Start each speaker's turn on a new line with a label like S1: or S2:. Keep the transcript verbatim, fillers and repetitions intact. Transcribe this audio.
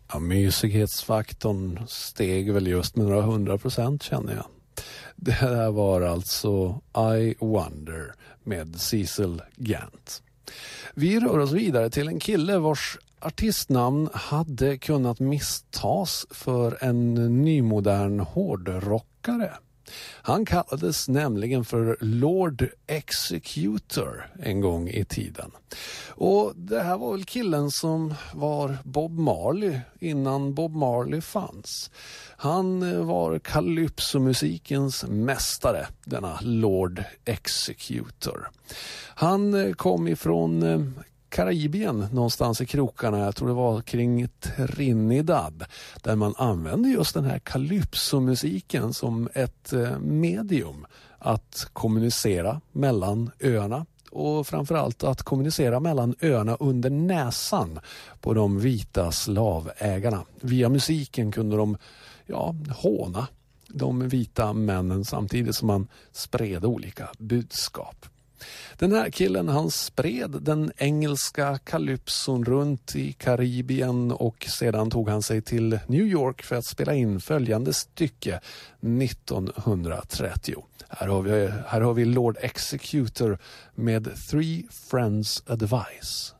S1: Ja, mysighetsfaktorn steg väl just med några hundra procent känner jag. Det här var alltså I Wonder med Cecil Gant. Vi rör oss vidare till en kille vars artistnamn hade kunnat misstas för en nymodern hårdrockare. Han kallades nämligen för Lord Executor en gång i tiden. Och det här var väl killen som var Bob Marley innan Bob Marley fanns. Han var calypso-musikens mästare, denna Lord Executor. Han kom ifrån Karibien, någonstans i krokarna, jag tror det var kring Trinidad, där man använde just den här calypso-musiken som ett medium att kommunicera mellan öarna och framförallt att kommunicera mellan öarna under näsan på de vita slavägarna. Via musiken kunde de ja, håna de vita männen samtidigt som man spred olika budskap. Den här killen, han spred den engelska calypson runt i Karibien och sedan tog han sig till New York för att spela in följande stycke nittonhundratrettio. Här har vi, här har vi Lord Executor med Three Friends Advice.